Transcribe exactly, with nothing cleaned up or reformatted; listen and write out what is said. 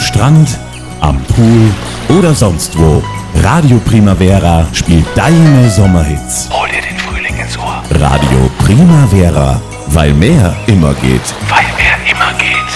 Strand, am Pool oder sonst wo. Radio Primavera spielt deine Sommerhits. Hol dir den Frühling ins Ohr. Radio Primavera, weil mehr immer geht. Weil mehr